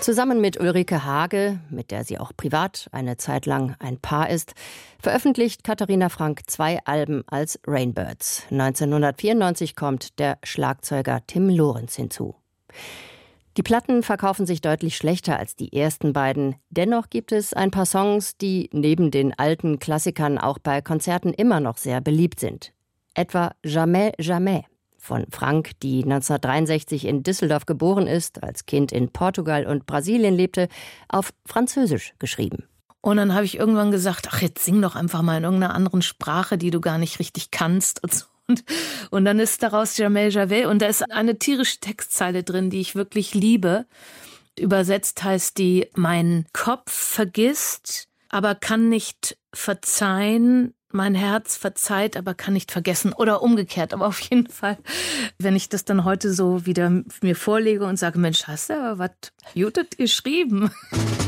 Zusammen mit Ulrike Hage, mit der sie auch privat eine Zeit lang ein Paar ist, veröffentlicht Katharina Frank 2 Alben als Rainbirds. 1994 kommt der Schlagzeuger Tim Lorenz hinzu. Die Platten verkaufen sich deutlich schlechter als die ersten beiden. Dennoch gibt es ein paar Songs, die neben den alten Klassikern auch bei Konzerten immer noch sehr beliebt sind. Etwa Jamais, Jamais von Frank, die 1963 in Düsseldorf geboren ist, als Kind in Portugal und Brasilien lebte, auf Französisch geschrieben. Und dann habe ich irgendwann gesagt, ach, jetzt sing doch einfach mal in irgendeiner anderen Sprache, die du gar nicht richtig kannst und so. Und dann ist daraus Jamais, Jamais. Und da ist eine tierische Textzeile drin, die ich wirklich liebe. Übersetzt heißt die: Mein Kopf vergisst, aber kann nicht verzeihen. Mein Herz verzeiht, aber kann nicht vergessen. Oder umgekehrt. Aber auf jeden Fall, wenn ich das dann heute so wieder mir vorlege und sage, Mensch, hast du aber was Gutes geschrieben.